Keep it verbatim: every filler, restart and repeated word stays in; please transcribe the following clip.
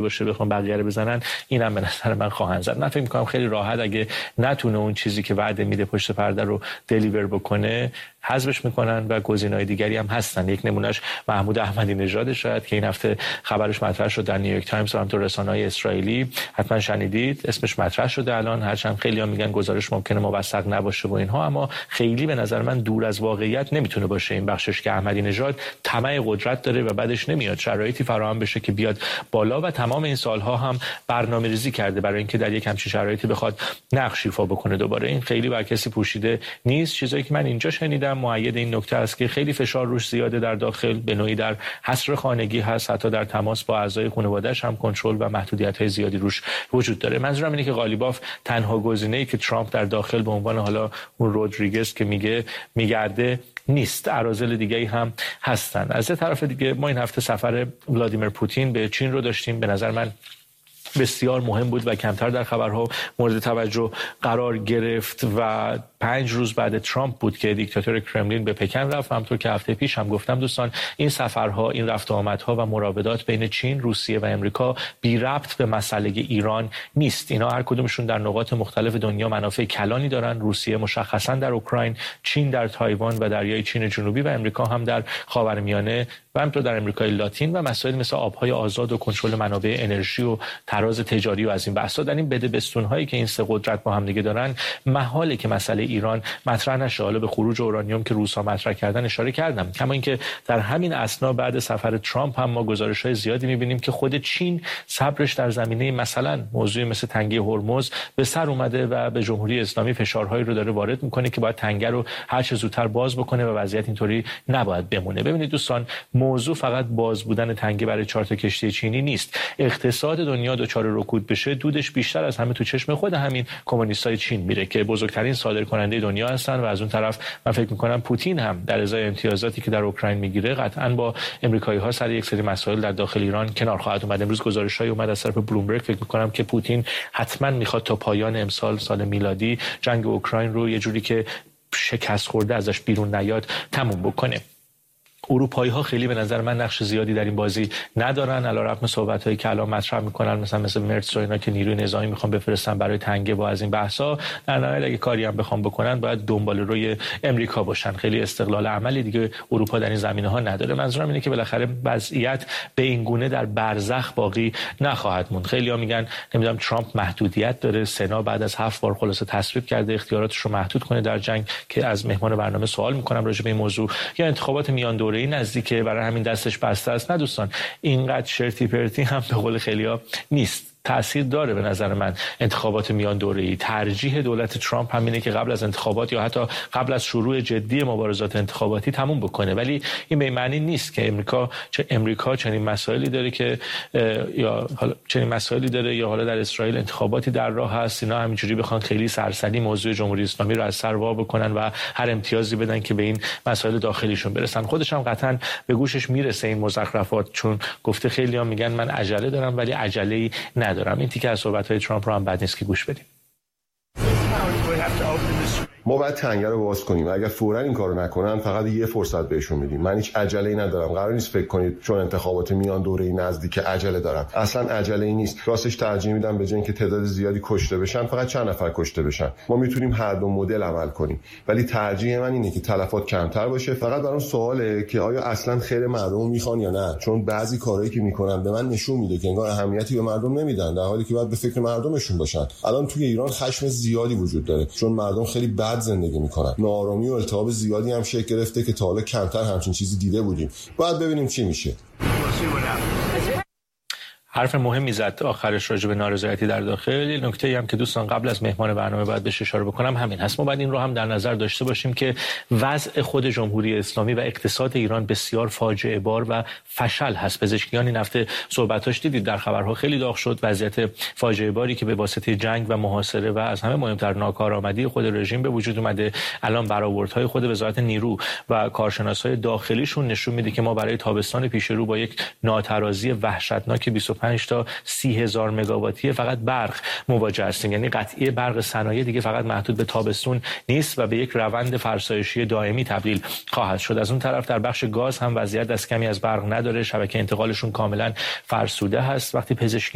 باشه بخوام بقیه رو بزنن، اینم به نظر من خواهند زد. من فکر می‌کنم خیلی راحت اگه نتونه اون چیزی که وعده میده پشت پرده رو دلیور بکنه حذفش میکنن و گزینه‌های دیگری هم هستن. یک نمونهش محمود احمدی نژاد شاید که این هفته خبرش مطرح شد در نیویورک تایمز و همینطور رسانه‌های اسرائیلی، حتما شنیدید، اسمش مطرح شده الان، هرچند خیلی‌ها میگن گزارش ممکنه موثق نباشه و اینها، اما خیلی به نظر من دور از واقعیت نمیتونه باشه این بخشش که احمدی نژاد طمع قدرت داره و بعدش نمیاد شرایطی فراهم بشه که بیاد بالا و تمام این سالها هم برنامه‌ریزی کرده برای اینکه در یک همچین شرایطی بخواد نقش ایفا بکنه دوباره. این خیلی بر کسی پوشیده نیست. چیزایی که من اینجا شنیدم مؤید این نکته است که خیلی فشار روش زیاده در داخل، به نوعی در حصر خانگی هست، حتی در تماس با اعضای خانواده‌اش هم کنترل و محدودیت‌های زیادی روش وجود داره. منظورم اینه که قالیباف تنها گزینه‌ای که ترامپ در داخل به عنوان حالا اون رودریگز که میگه میگرده نیست. اراذل دیگه‌ای هم هستن. از یه طرف دیگه ما این هفته سفر ولادیمیر پوتین به چین رو داشتیم. به نظر من بسیار مهم بود و کمتر در خبرها مورد توجه قرار گرفت و پنج روز بعد ترامپ بود که دیکتاتور کرملین به پکن رفت. همونطور که هفته پیش هم گفتم دوستان، این سفرها، این رفت و آمدها و مراودات بین چین، روسیه و امریکا بی ربط به مسئله ایران نیست. اینا هر کدومشون در نقاط مختلف دنیا منافع کلانی دارن. روسیه مشخصا در اوکراین، چین در تایوان و دریای چین جنوبی و امریکا هم در خاورمیانه و همینطور در امریکای لاتین و مسائل مثل آبهای آزاد و کنترل منابع انرژی و تراز تجاری و از این بحثا. در این بده بستون‌هایی که این سه قدرت با هم دیگه دارن، محاله که مسئله ایران مطرح نشه. حالا به خروج اورانیوم که روس‌ها مطرح کردن اشاره کردم، کما اینکه در همین اثنا بعد سفر ترامپ هم ما گزارش‌های زیادی می‌بینیم که خود چین صبرش در زمینه مثلا موضوعی مثل تنگه هرمز به سر اومده و به جمهوری اسلامی فشارهایی رو داره وارد می‌کنه که باید تنگه رو هر چه زودتر باز بکنه و وضعیت اینطوری نباید بمونه. ببینید دوستان، موضوع فقط باز بودن تنگه برای چهار تا کشتی چینی نیست. اقتصاد دنیا دچار رکود بشه، دودش بیشتر از همه تو چشم خود همین کمونیستای چین میره که بزرگترین صادرکننده دنیا هستن و از اون طرف من فکر می‌کنم پوتین هم در ازای امتیازاتی که در اوکراین میگیره قطعاً با امریکایی‌ها سر یک سری مسائل در داخل ایران کنار خواهد اومد. امروز گزارش‌های اومد از طرف بلومبرگ، فکر می‌کنم که پوتین حتماً میخواد تا پایان امسال سال میلادی جنگ اوکراین رو یه جوری که شکست خورده ازش بیرون نیاد تموم بکنه. اروپایی ها خیلی به نظر من نقش زیادی در این بازی ندارن، علیرغم صحبت هایی که الان مطرح میکنن مثلا مثل مرتس و اینا که نیروی نظامی میخوان بفرستن برای تنگه و از این بحثا. در نهایت اگه کاری هم بخوام بکنن باید دنبال روی امریکا باشن. خیلی استقلال عملی دیگه اروپا در این زمینه ها نداره. منظورم اینه که بالاخره وضعیت به این گونه در برزخ باقی نخواهد موند. خیلی ها میگن نمیدونم ترامپ محدودیت داره، سنا بعد از هفت بار خلاصه تصویب کرده اختیاراتش رو محدود کنه در جنگ، که از مهمان برنامه سوال میکنم راجع به این موضوع. یا انتخابات میان دوره این نزدیکه برای همین دستش بسته است. نه دوستان، اینقدر شرطی پرتی هم به قول خیلیا نیست. تأثیر داره به نظر من انتخابات میان دوره‌ای. ترجیح دولت ترامپ همینه که قبل از انتخابات یا حتی قبل از شروع جدی مبارزات انتخاباتی تموم بکنه، ولی این به معنی نیست که امریکا چه امریکا چنین مسائلی داره که یا حالا چنین مسائلی داره یا حالا در اسرائیل انتخاباتی در راه هست، اینا همینجوری بخوان خیلی سرسری موضوع جمهوری اسلامی رو از سر وا بکنن و هر امتیازی بدن که به این مسائل داخلیشون برسن. خودش هم قطعا به گوشش میرسه این مزخرفات، چون گفته خیلی‌ها میگن من عجله دارم ولی عجله‌ای ندارم. این تیکه از صحبت‌های ترامپ رو هم بد نیست که گوش بدیم. ما باید تنگه رو باز کنیم. اگر فوراً این کارو نکنن فقط یه فرصت بهشون میدیم. من هیچ عجله‌ای ندارم. قرار نیست فکر کنید چون انتخابات میان دوره‌ای نزدیک عجله دارم. اصلا عجله‌ای نیست. راستش ترجیح میدم به جای اینکه تعداد زیادی کشته بشن فقط چند نفر کشته بشن. ما میتونیم هر دو مدل عمل کنیم، ولی ترجیح من اینه که تلفات کمتر باشه. فقط برام سواله که آیا اصلا خیر مردم میخوان یا نه، چون بعضی کارهایی که میکنن به من نشون میده که انگار اهمیتی به مردم نمیدن، در حالی که باید به فکر مردمشون باشن. الان توی ایران خشم زیادی وجود داره چون مردم خیلی بد زندگی میکنن. ناآرامی و التهاب زیادی هم شکل گرفته که تا حالا کمتر همچین چیزی دیده بودیم. باید ببینیم چی میشه. حرف مهمی زد آخرش راجع به نارضایتی در داخل. نکته هم که دوستان قبل از مهمان برنامه باید بهش اشاره بکنم همین هست. ما باید این رو هم در نظر داشته باشیم که وضع خود جمهوری اسلامی و اقتصاد ایران بسیار فاجعه بار و فشل هست. پزشکیان این هفته صحبتاش دیدید در خبرها خیلی داغ شد، وضعیت فاجعه باری که به واسطه جنگ و محاصره و از همه مهمتر ناکارآمدی خود رژیم به وجود اومده. الان برآوردهای خود وزارت نیرو و کارشناسای داخلیشون نشون میده که ما برای تابستان پیش رو با یک ناترازی وحشتناک بیست و پنج تا سی هزار مگاواتی فقط برق مواجه هستیم. یعنی قطعی برق صنایع دیگه فقط محدود به تابستون نیست و به یک روند فرسایشی دائمی تبدیل خواهد شد. از اون طرف در بخش گاز هم وضعیت دست کمی از برق نداره، شبکه انتقالشون کاملا فرسوده هست. وقتی پزشکی